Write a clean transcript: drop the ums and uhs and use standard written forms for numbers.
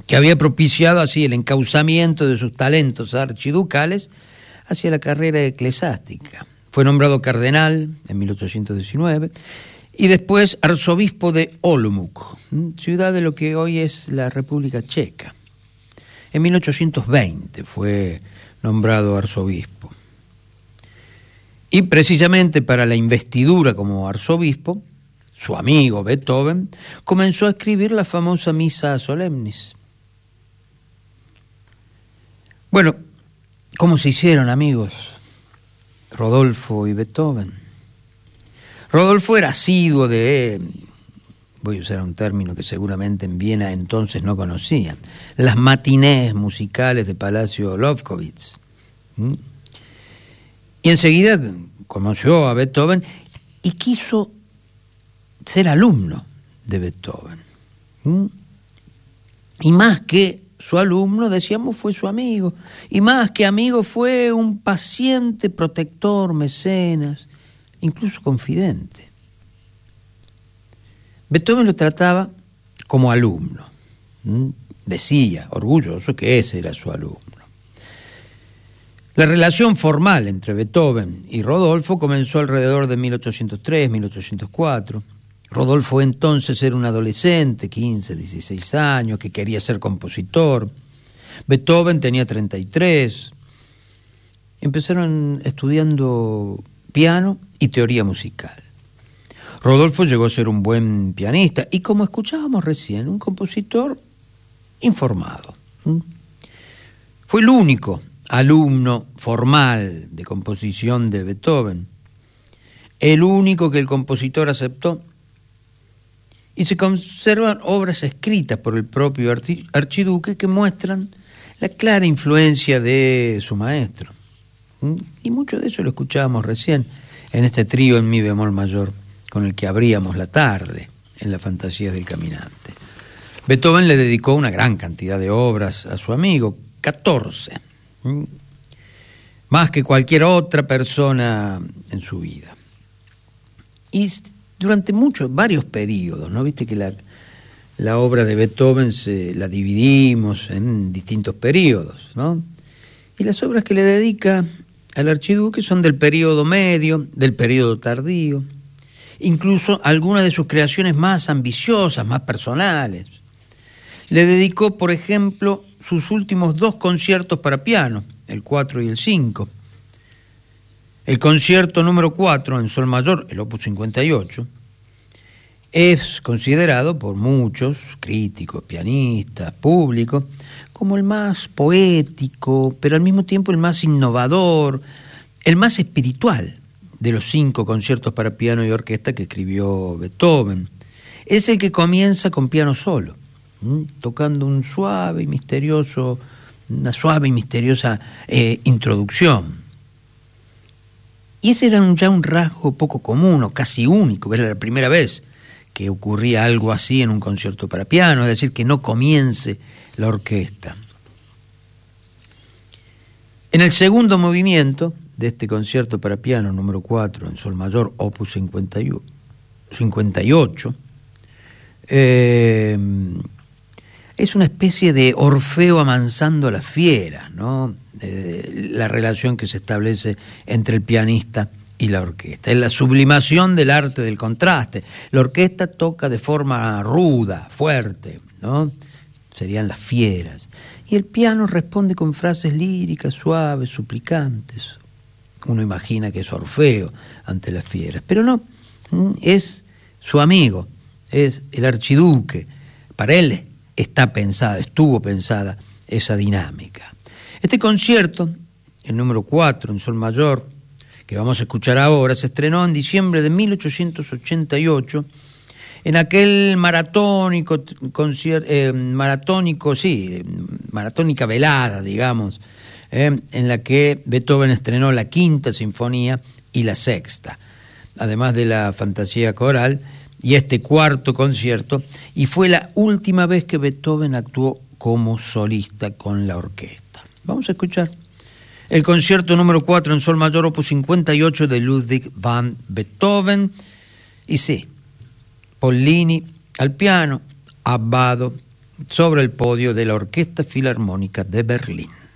que había propiciado así el encauzamiento de sus talentos archiducales hacia la carrera eclesiástica. Fue nombrado cardenal en 1819 y después arzobispo de Olomouc, ciudad de lo que hoy es la República Checa. En 1820 fue nombrado arzobispo. Y precisamente para la investidura como arzobispo, su amigo Beethoven comenzó a escribir la famosa Missa Solemnis. Bueno, ¿cómo se hicieron amigos Rodolfo y Beethoven? Rodolfo era asiduo de, voy a usar un término que seguramente en Viena entonces no conocían, las matinés musicales de Palacio Lobkowitz. Y enseguida conoció a Beethoven y quiso ser alumno de Beethoven. Y más que su alumno, decíamos, fue su amigo. Y más que amigo, fue un paciente, protector, mecenas, incluso confidente. Beethoven lo trataba como alumno. Decía, orgulloso, que ese era su alumno. La relación formal entre Beethoven y Rodolfo comenzó alrededor de 1803-1804. Rodolfo entonces era un adolescente, 15, 16 años, que quería ser compositor. Beethoven tenía 33. Empezaron estudiando piano y teoría musical. Rodolfo llegó a ser un buen pianista y, como escuchábamos recién, un compositor informado. Fue el único alumno formal de composición de Beethoven, el único que el compositor aceptó. Y se conservan obras escritas por el propio archiduque que muestran la clara influencia de su maestro. Y mucho de eso lo escuchábamos recién en este trío en mi bemol mayor, con el que abríamos la tarde en las fantasías del caminante. Beethoven le dedicó una gran cantidad de obras a su amigo, 14, más que cualquier otra persona en su vida. Y durante varios periodos, ¿no? Viste que la obra de Beethoven la dividimos en distintos periodos, ¿no? Y las obras que le dedica al archiduque son del periodo medio, del periodo tardío, incluso algunas de sus creaciones más ambiciosas, más personales. Le dedicó, por ejemplo, sus últimos 2 conciertos para piano, el 4 y el 5. El concierto número 4 en sol mayor, el opus 58, es considerado por muchos críticos, pianistas, público, como el más poético, pero al mismo tiempo el más innovador, el más espiritual de los 5 conciertos para piano y orquesta que escribió Beethoven. Es el que comienza con piano solo, tocando una suave y misteriosa introducción. Y ese era ya un rasgo poco común o casi único, era la primera vez que ocurría algo así en un concierto para piano, es decir, que no comience la orquesta. En el segundo movimiento de este concierto para piano número 4 en sol mayor, opus 58, es una especie de Orfeo amansando a la fiera, ¿no? La relación que se establece entre el pianista y la orquesta. Es la sublimación del arte del contraste. La orquesta toca de forma ruda, fuerte, ¿no? Serían las fieras. Y el piano responde con frases líricas, suaves, suplicantes. Uno imagina que es Orfeo ante las fieras, pero no, es su amigo, es el archiduque. Para él estuvo pensada esa dinámica. Este concierto, el número 4 en sol mayor, que vamos a escuchar ahora, se estrenó en diciembre de 1888 en aquel maratónica velada, digamos, en la que Beethoven estrenó la 5ª sinfonía y la 6ª, además de la fantasía coral y este 4º concierto, y fue la última vez que Beethoven actuó como solista con la orquesta. Vamos a escuchar el concierto número 4 en sol mayor, opus 58 de Ludwig van Beethoven, y sí, Pollini al piano, Abbado, sobre el podio de la Orquesta Filarmónica de Berlín.